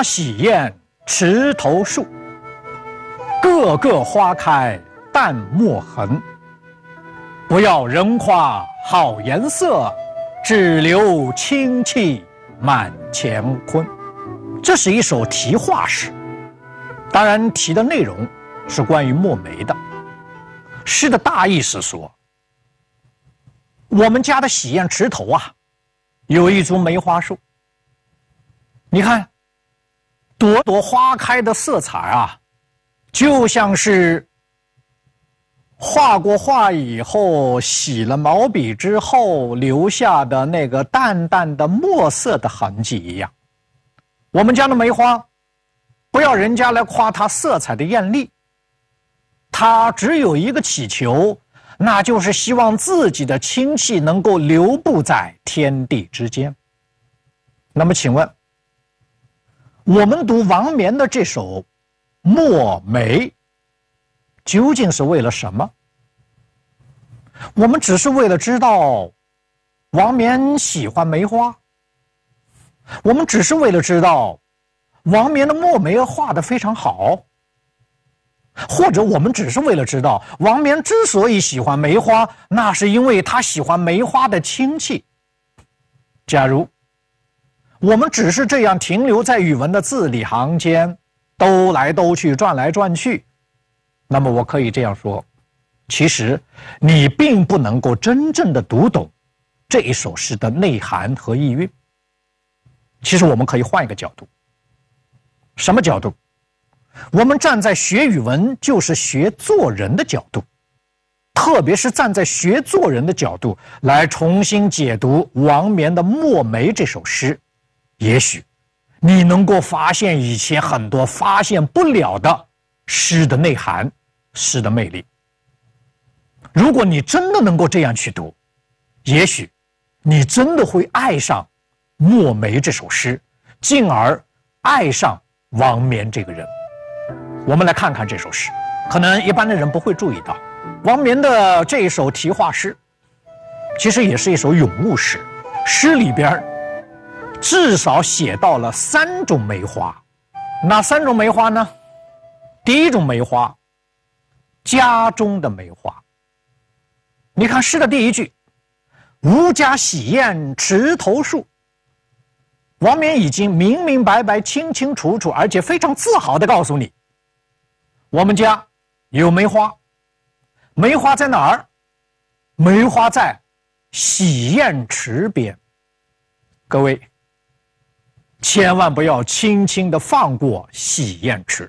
家喜宴池头树，个个花开淡墨痕。不要人花好颜色，只留清气满乾坤。这是一首题画诗，当然题的内容是关于墨梅的。诗的大意是说，我们家的喜宴池头啊，有一株梅花树。你看，朵朵花开的色彩啊，就像是画过画以后，洗了毛笔之后留下的那个淡淡的墨色的痕迹一样。我们家的梅花，不要人家来夸它色彩的艳丽，它只有一个祈求，那就是希望自己的清气能够流布在天地之间。那么请问，我们读王冕的这首《墨梅》究竟是为了什么？我们只是为了知道王冕喜欢梅花，我们只是为了知道王冕的墨梅画得非常好，或者我们只是为了知道王冕之所以喜欢梅花，那是因为他喜欢梅花的清气。假如我们只是这样停留在语文的字里行间，兜来兜去，转来转去，那么我可以这样说，其实你并不能够真正的读懂这一首诗的内涵和意蕴。其实我们可以换一个角度。什么角度？我们站在学语文就是学做人的角度，特别是站在学做人的角度来重新解读王冕的《墨梅》这首诗，也许你能够发现以前很多发现不了的诗的内涵，诗的魅力。如果你真的能够这样去读，也许你真的会爱上《墨梅》这首诗，进而爱上王冕这个人。我们来看看这首诗，可能一般的人不会注意到，王冕的这一首题画诗其实也是一首咏物诗。诗里边至少写到了3种梅花。哪3种梅花呢？第一种梅花，家中的梅花。你看诗的第一句，吾家喜宴池头树。王冕已经明明白白、清清楚楚，而且非常自豪地告诉你，我们家有梅花。梅花在哪儿？梅花在喜宴池边。各位，千万不要轻轻地放过喜宴池，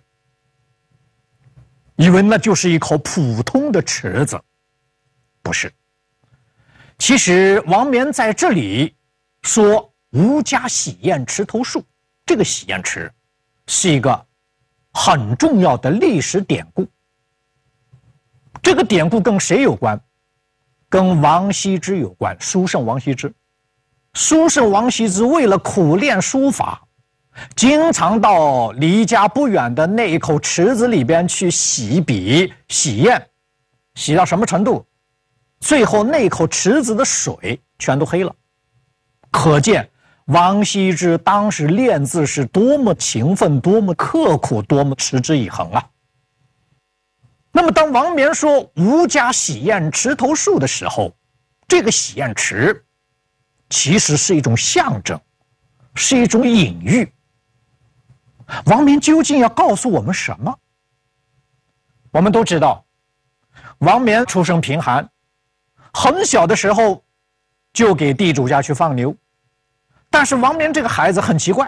以为那就是一口普通的池子。不是。其实王冕在这里说吾家喜宴池头树，这个喜宴池是一个很重要的历史典故。这个典故跟谁有关？跟王羲之有关，书圣王羲之。书圣王羲之为了苦练书法，经常到离家不远的那一口池子里边去洗笔洗砚，洗到什么程度？最后那口池子的水全都黑了。可见王羲之当时练字是多么勤奋，多么刻苦，多么持之以恒啊。那么当王冕说吾家喜宴池头树的时候，这个喜宴池其实是一种象征，是一种隐喻。王冕究竟要告诉我们什么？我们都知道，王冕出身贫寒，很小的时候就给地主家去放牛。但是王冕这个孩子很奇怪，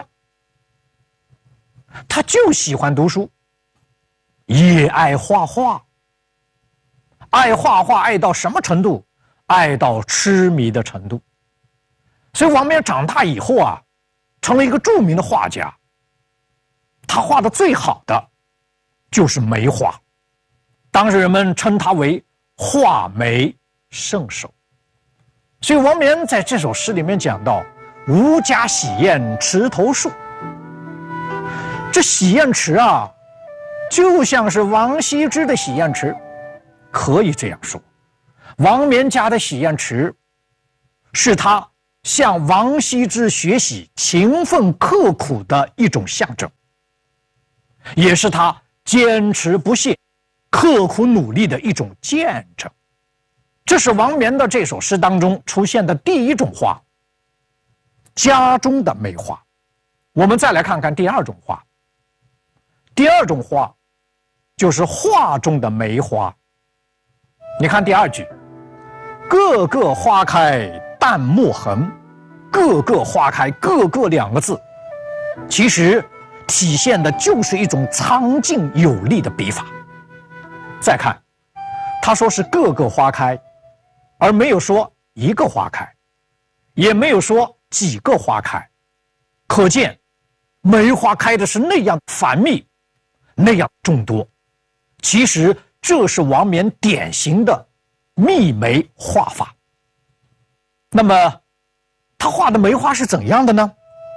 他就喜欢读书，也爱画画。爱画画爱到什么程度？爱到痴迷的程度。所以王冕长大以后啊，成了一个著名的画家。他画的最好的就是梅花，当时人们称他为画梅圣手。所以王冕在这首诗里面讲到吾家喜宴池头树，这喜宴池啊，就像是王羲之的喜宴池，可以这样说，王冕家的喜宴池是他向王羲之学习勤奋刻苦的一种象征，也是他坚持不懈、刻苦努力的一种见证。这是王冕的这首诗当中出现的第一种花，家中的梅花。我们再来看看第二种花。第二种花就是画中的梅花。你看第二句，个个花开淡墨痕，个个花开，个个两个字，其实体现的就是一种苍劲有力的笔法。再看，他说是个个花开，而没有说一个花开，也没有说几个花开，可见梅花开的是那样繁密，那样众多。其实这是王冕典型的密梅画法。那么他画的梅花是怎样的呢？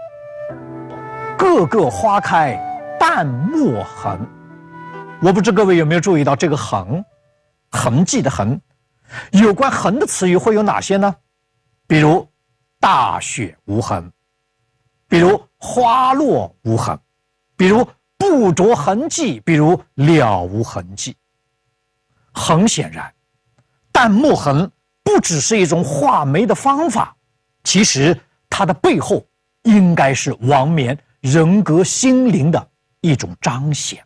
个个花开淡墨痕。我不知各位有没有注意到这个痕，痕迹的痕，有关痕的词语会有哪些呢？比如大雪无痕，比如花落无痕，比如不着痕迹，比如了无痕迹。很显然，淡墨痕不只是一种画眉的方法，其实它的背后应该是王冕人格心灵的一种彰显。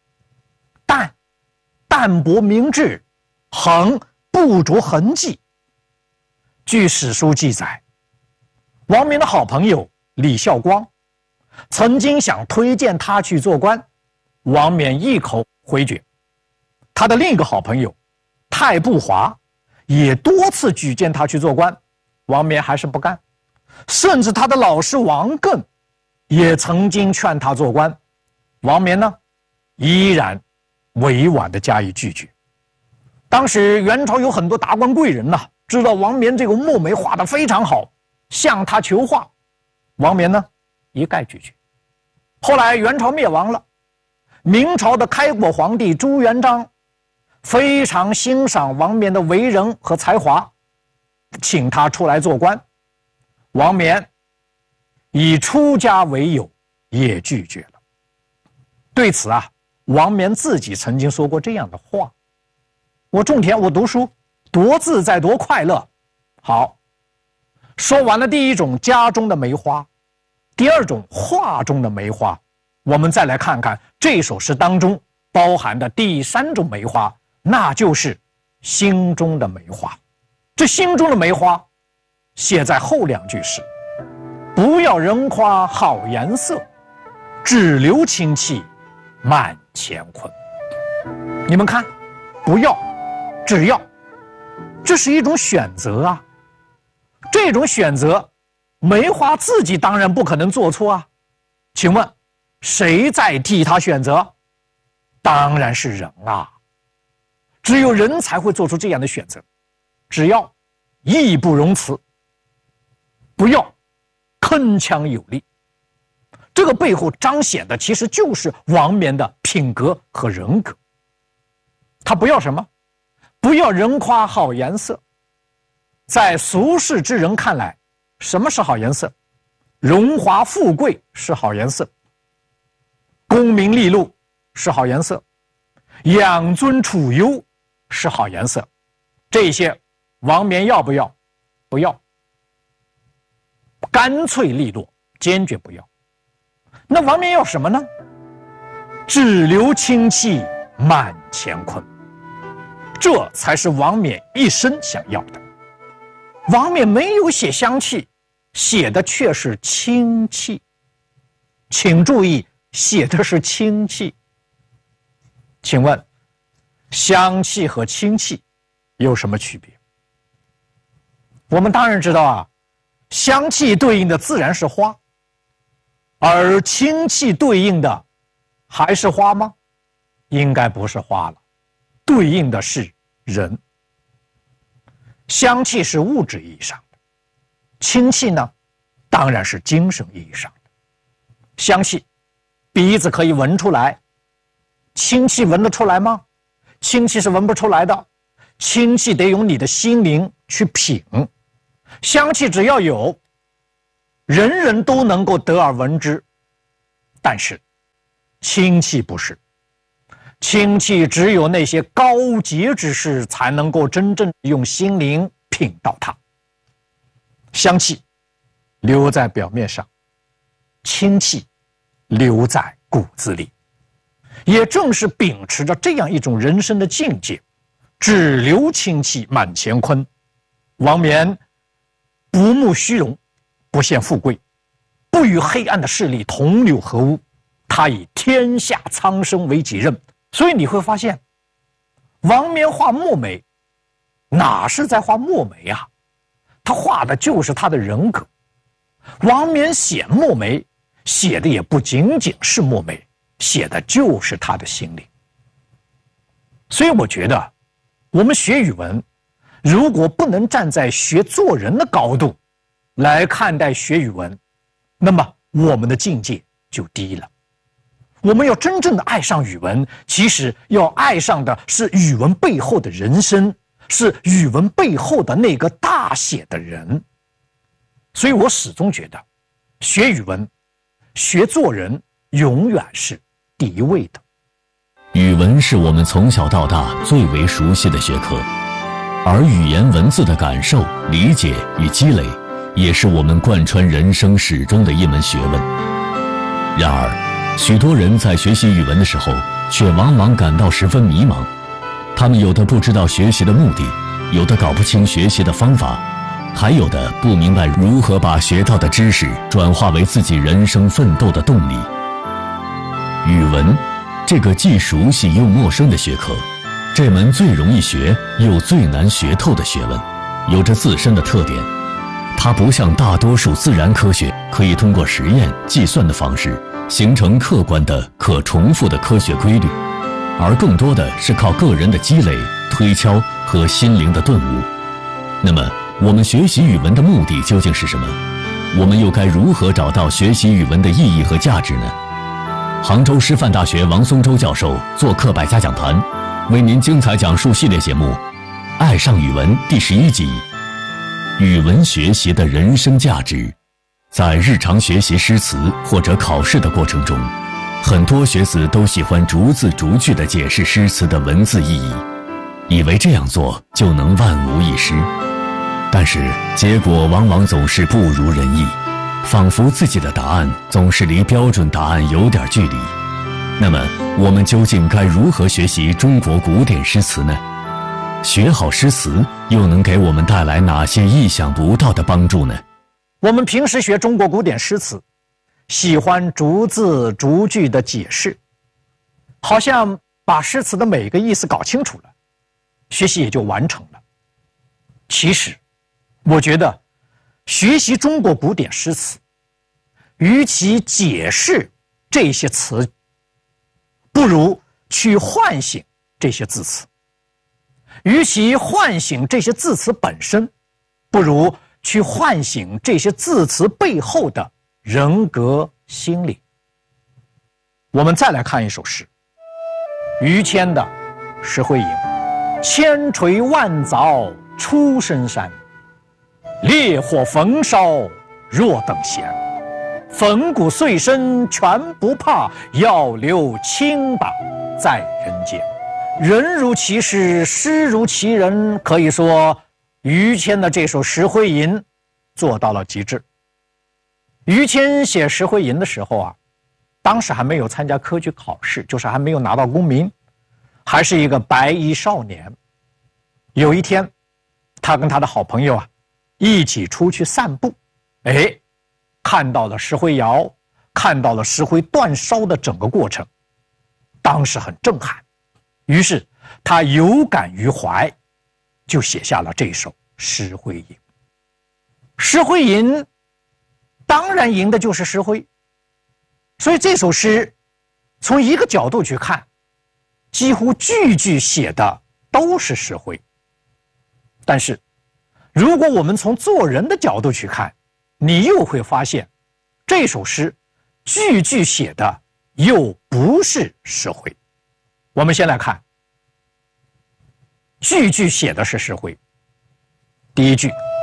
淡泊明志，痕不着痕迹。据史书记载，王冕的好朋友李孝光曾经想推荐他去做官，王冕一口回绝。他的另一个好朋友太不华也多次举荐他去做官，王冕还是不干。甚至他的老师王艮也曾经劝他做官，王冕呢依然委婉地加以拒绝。当时元朝有很多达官贵人呐，知道王冕这个墨梅画得非常好，向他求画，王冕呢一概拒绝。后来元朝灭亡了，明朝的开国皇帝朱元璋非常欣赏王冕的为人和才华，请他出来做官，王冕以出家为由也拒绝了。对此啊，王冕自己曾经说过这样的话：我种田，我读书，多自在，多快乐。好，说完了第一种家中的梅花，第二种画中的梅花，我们再来看看这首诗当中包含的第三种梅花，那就是心中的梅花。这心中的梅花写在后两句是：不要人夸好颜色，只留清气满乾坤。你们看，不要，只要，这是一种选择啊。这种选择，梅花自己当然不可能做错啊。请问，谁在替他选择？当然是人啊。只有人才会做出这样的选择。只要，义不容辞；不要，铿锵有力。这个背后彰显的其实就是王冕的品格和人格。他不要什么？不要人夸好颜色。在俗世之人看来，什么是好颜色？荣华富贵是好颜色，功名利禄是好颜色，养尊处优是好颜色。这些王冕要不要？不要，干脆利落，坚决不要。那王冕要什么呢？只留清气满乾坤。这才是王冕一生想要的。王冕没有写香气，写的却是清气。请注意，写的是清气。请问，香气和清气有什么区别？我们当然知道啊，香气对应的自然是花，而清气对应的还是花吗？应该不是花了，对应的是人。香气是物质意义上的，清气呢，当然是精神意义上的。香气，鼻子可以闻出来，清气闻得出来吗？清气是闻不出来的，清气得用你的心灵去品。香气只要有， 人人都能够得而闻之。但是清气不是，清气只有那些高洁之士才能够真正用心灵品到它。香气留在表面上，清气留在骨子里。也正是秉持着这样一种人生的境界，只留清气满乾坤，王冕不慕虚荣，不羡富贵，不与黑暗的势力同流合污，他以天下苍生为己任。所以你会发现，王冕画墨梅哪是在画墨梅啊，他画的就是他的人格。王冕写墨梅写的也不仅仅是墨梅，写的就是他的心灵。所以我觉得我们学语文，如果不能站在学做人的高度来看待学语文，那么我们的境界就低了。我们要真正的爱上语文，其实要爱上的是语文背后的人生，是语文背后的那个大写的人。所以我始终觉得学语文学做人永远是第一位的。 语文是我们从小到大最为熟悉的学科，而语言文字的感受、理解与积累，也是我们贯穿人生始终的一门学问。然而，许多人在学习语文的时候，却往往感到十分迷茫。他们有的不知道学习的目的，有的搞不清学习的方法，还有的不明白如何把学到的知识转化为自己人生奋斗的动力。语文这个既熟悉又陌生的学科，这门最容易学又最难学透的学问，有着自身的特点。它不像大多数自然科学可以通过实验、计算的方式形成客观的可重复的科学规律，而更多的是靠个人的积累、推敲和心灵的顿悟。那么我们学习语文的目的究竟是什么？我们又该如何找到学习语文的意义和价值呢？杭州师范大学王松洲教授做客百家讲坛，为您精彩讲述系列节目《爱上语文》第11集：语文学习的人生价值。在日常学习诗词或者考试的过程中，很多学子都喜欢逐字逐句地解释诗词的文字意义，以为这样做就能万无一失。但是结果往往总是不如人意，仿佛自己的答案总是离标准答案有点距离。那么我们究竟该如何学习中国古典诗词呢？学好诗词又能给我们带来哪些意想不到的帮助呢？ 我们平时学中国古典诗词，喜欢逐字逐句的解释，好像把诗词的每个意思搞清楚了，学习也就完成了。其实我觉得学习中国古典诗词，与其解释这些词，不如去唤醒这些字词；与其唤醒这些字词本身，不如去唤醒这些字词背后的人格心理。我们再来看一首诗，于谦的《石灰吟》：千锤万凿出深山，烈火焚烧若等闲。粉骨碎身全不怕，要留清白在人间。人如其诗，诗如其人，可以说于谦的这首《石灰吟》做到了极致。于谦写《石灰吟》的时候啊，当时还没有参加科举考试，就是还没有拿到功名，还是一个白衣少年。有一天，他跟他的好朋友啊一起出去散步，看到了石灰窑，看到了石灰煅烧的整个过程，当时很震撼。于是他有感于怀，就写下了这首《石灰吟》。石灰吟当然吟的就是石灰，所以这首诗从一个角度去看，几乎句句写的都是石灰。但是如果我们从做人的角度去看，你又会发现这首诗句句写的又不是石灰。我们先来看句句写的是石灰。第一句：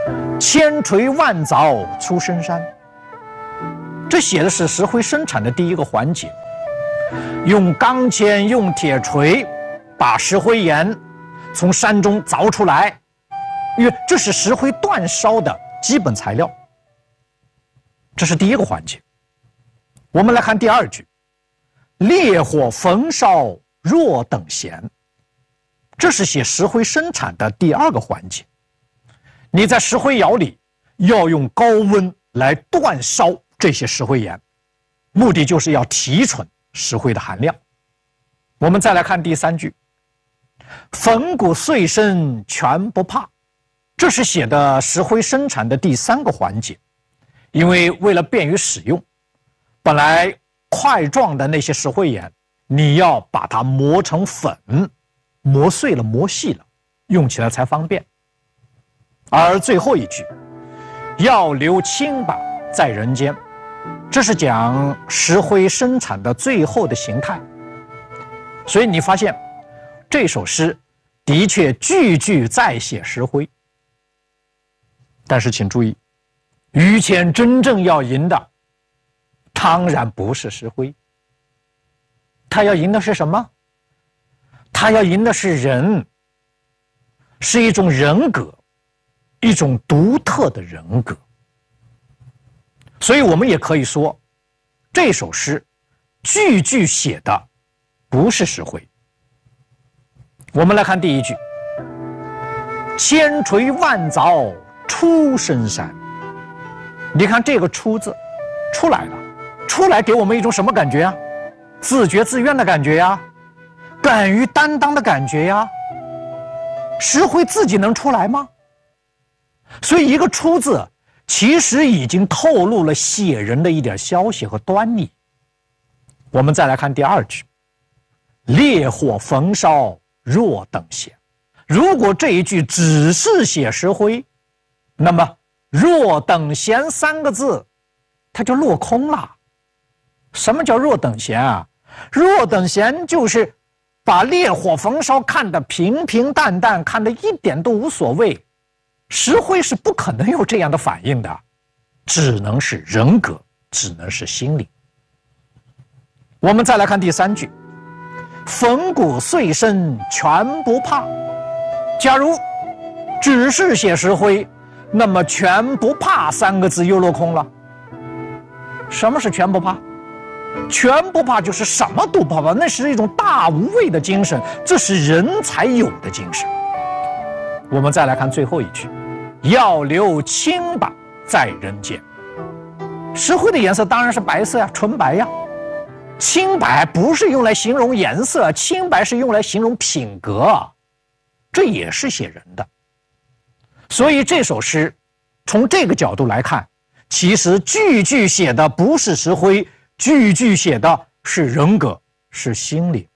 千锤万凿出深山。这写的是石灰生产的第一个环节，用钢钎、用铁锤把石灰岩从山中凿出来，因为这是石灰煅烧的基本材料。这是第一个环节。我们来看第二句，烈火焚烧若等闲。这是写石灰生产的第二个环节。你在石灰窑里要用高温来煅烧这些石灰岩，目的就是要提纯石灰的含量。我们再来看第三句，粉骨碎身全不怕。这是写的石灰生产的第三个环节。因为为了便于使用，本来块状的那些石灰岩，你要把它磨成粉，磨碎了磨细了，用起来才方便。而最后一句，要留清白在人间，这是讲石灰生产的最后的形态。所以你发现这首诗的确句句在写石灰。但是请注意，于谦真正要吟的当然不是石灰，他要吟的是什么？他要吟的是人，是一种人格，一种独特的人格。所以我们也可以说，这首诗句句写的不是石灰。我们来看第一句，千锤万凿出深山。你看这个出字出来了，出来给我们一种什么感觉呀？自觉自愿的感觉呀，敢于担当的感觉呀。石灰自己能出来吗？所以一个出字其实已经透露了写人的一点消息和端倪。我们再来看第二句，烈火焚烧若等闲。如果这一句只是写石灰，那么若等闲三个字它就落空了。什么叫若等闲啊？若等闲就是把烈火焚烧看得平平淡淡，看得一点都无所谓。石灰是不可能有这样的反应的，只能是人格，只能是心理。我们再来看第三句，粉骨碎身全不怕。假如只是写石灰，那么全不怕三个字又落空了。什么是全不怕？全不怕就是什么都不怕，那是一种大无畏的精神，这是人才有的精神。我们再来看最后一句，要留清白在人间。石灰的颜色当然是白色呀，纯白呀。清白不是用来形容颜色，清白是用来形容品格，这也是写人的。所以这首诗从这个角度来看，其实句句写的不是石灰，句句写的是人格，是心灵。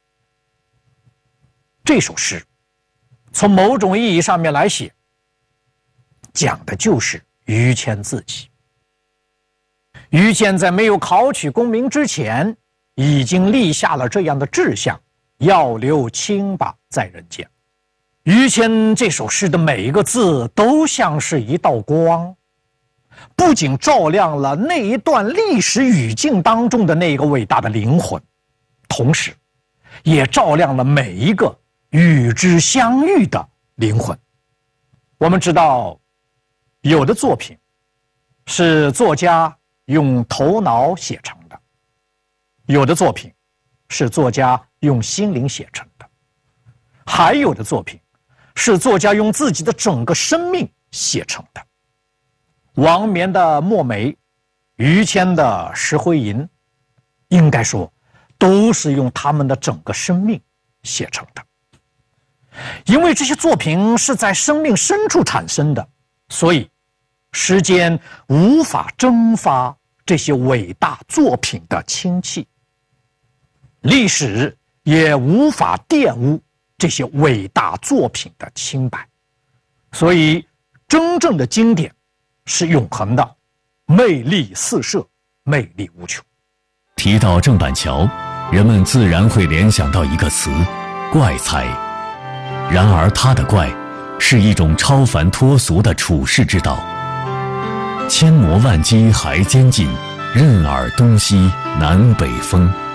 这首诗从某种意义上面来写，讲的就是于谦自己。于谦在没有考取功名之前，已经立下了这样的志向，要留清白在人间。于谦这首诗的每一个字都像是一道光，不仅照亮了那一段历史语境当中的那个伟大的灵魂，同时也照亮了每一个与之相遇的灵魂。我们知道，有的作品是作家用头脑写成的，有的作品是作家用心灵写成的，还有的作品是作家用自己的整个生命写成的。王冕的墨梅，于谦的石灰吟，应该说都是用他们的整个生命写成的。因为这些作品是在生命深处产生的，所以时间无法蒸发这些伟大作品的清气，历史也无法玷污这些伟大作品的清白。所以真正的经典是永恒的，魅力四射，魅力无穷。 提到郑板桥，人们自然会联想到一个词，怪才。然而他的怪是一种超凡脱俗的处世之道。千磨万击还坚劲，任尔东西南北风。